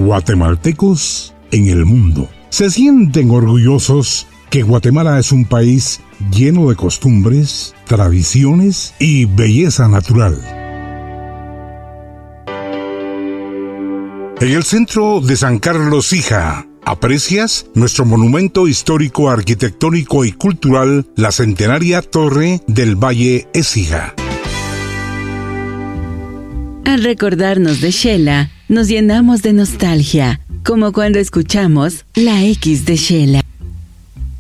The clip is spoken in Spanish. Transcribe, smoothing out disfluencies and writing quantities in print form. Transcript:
guatemaltecos en el mundo. Se sienten orgullosos que Guatemala es un país lleno de costumbres, tradiciones y belleza natural. En el centro de San Carlos Hija, aprecias nuestro monumento histórico, arquitectónico y cultural, la centenaria Torre del Valle Écija. Al recordarnos de Xela, nos llenamos de nostalgia, como cuando escuchamos La X de Xela.